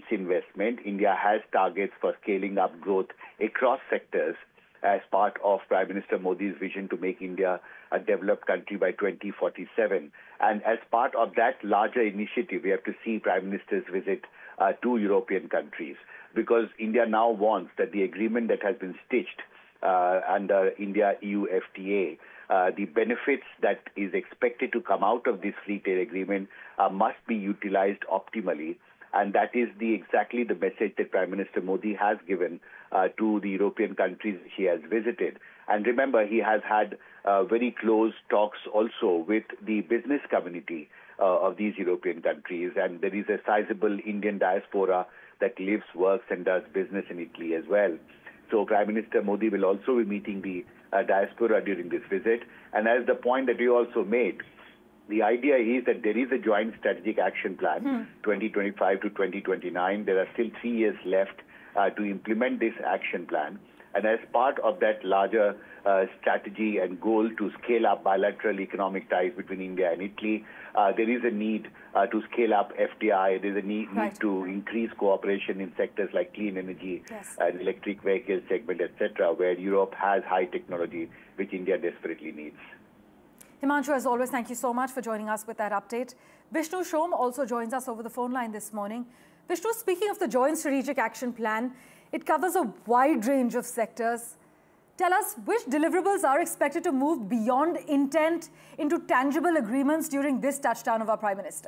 needs investment. India has targets for scaling up growth across sectors as part of Prime Minister Modi's vision to make India a developed country by 2047. And as part of that larger initiative, we have to see Prime Minister's visit to European countries, because India now wants that the agreement that has been stitched under India-EU FTA, the benefits that is expected to come out of this free trade agreement must be utilized optimally. And that is exactly the message that Prime Minister Modi has given to the European countries he has visited. And remember, he has had very close talks also with the business community of these European countries. And there is a sizable Indian diaspora that lives, works and does business in Italy as well. So Prime Minister Modi will also be meeting the diaspora during this visit. And as the point that you also made, the idea is that there is a joint strategic action plan, 2025 to 2029. There are still 3 years left to implement this action plan. And as part of that larger strategy and goal to scale up bilateral economic ties between India and Italy, there is a need to scale up FDI. There is a need to increase cooperation in sectors like clean energy and electric vehicle segment, etc., where Europe has high technology, which India desperately needs. Himanshu, as always, thank you so much for joining us with that update. Vishnu Shom also joins us over the phone line this morning. Vishnu, speaking of the Joint Strategic Action Plan, it covers a wide range of sectors. Tell us which deliverables are expected to move beyond intent into tangible agreements during this touchdown of our Prime Minister.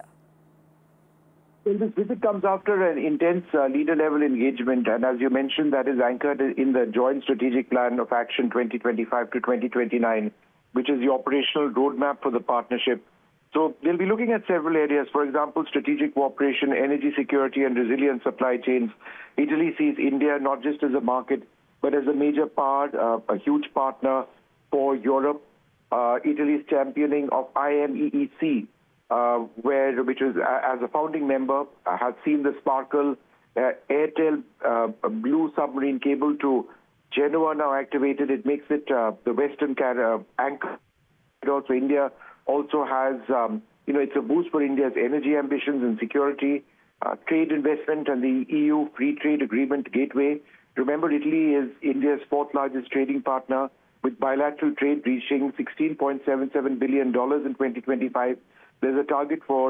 Well, this visit comes after an intense leader-level engagement, and as you mentioned, that is anchored in the Joint Strategic Plan of Action 2025 to 2029, which is the operational roadmap for the partnership. So they'll be looking at several areas, for example, strategic cooperation, energy security and resilient supply chains. Italy sees India not just as a market, but as a major part, a huge partner for Europe. Italy's championing of IMEEC, which is, as a founding member, has seen the Sparkle Airtel blue submarine cable to Genoa now activated. It makes it the Western anchor. Also, India also has, it's a boost for India's energy ambitions and security, trade investment and the EU Free Trade Agreement gateway. Remember, Italy is India's fourth largest trading partner, with bilateral trade reaching $16.77 billion in 2025. There's a target for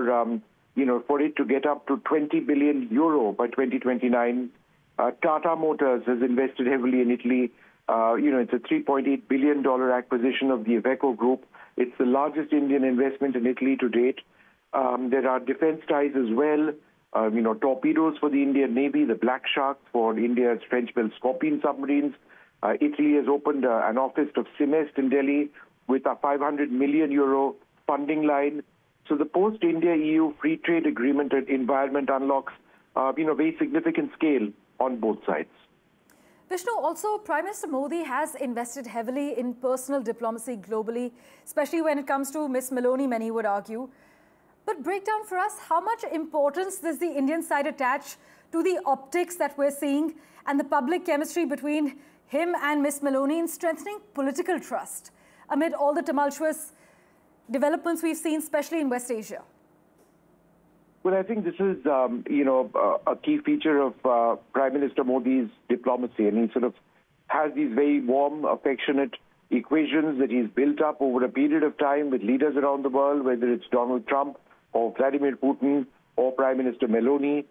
it to get up to 20 billion euro by 2029. Tata Motors has invested heavily in Italy. It's a $3.8 billion acquisition of the Iveco Group. It's the largest Indian investment in Italy to date. There are defense ties as well. Torpedoes for the Indian Navy, the Black Shark for India's French-built Scorpion submarines. Italy has opened an office of Cimest in Delhi with a 500 million euro funding line. So the post-India-EU free trade agreement and environment unlocks, very significant scale on both sides. Vishnu, also Prime Minister Modi has invested heavily in personal diplomacy globally, especially when it comes to Miss Meloni, many would argue. But break down for us, how much importance does the Indian side attach to the optics that we're seeing and the public chemistry between him and Miss Meloni in strengthening political trust amid all the tumultuous developments we've seen, especially in West Asia? Well, I think this is, a key feature of Prime Minister Modi's diplomacy. And he sort of has these very warm, affectionate equations that he's built up over a period of time with leaders around the world, whether it's Donald Trump or Vladimir Putin or Prime Minister Meloni,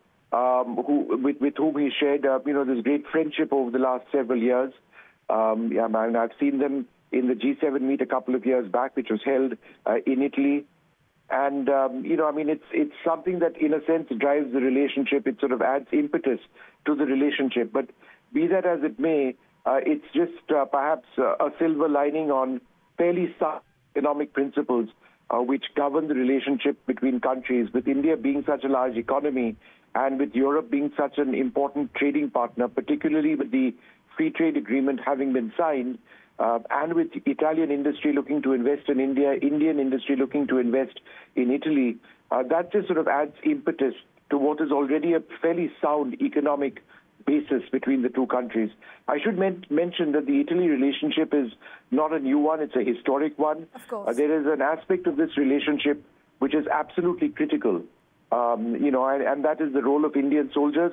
with whom he shared, this great friendship over the last several years. And I've seen them in the G7 meet a couple of years back, which was held in Italy. And, it's something that, in a sense, drives the relationship. It sort of adds impetus to the relationship. But be that as it may, it's just perhaps a silver lining on fairly sound economic principles which govern the relationship between countries, with India being such a large economy and with Europe being such an important trading partner, particularly with the free trade agreement having been signed, and with Italian industry looking to invest in India, Indian industry looking to invest in Italy. That just sort of adds impetus to what is already a fairly sound economic basis between the two countries. I should mention that the Italy relationship is not a new one, it's a historic one. Of course. There is an aspect of this relationship which is absolutely critical, and that is the role of Indian soldiers.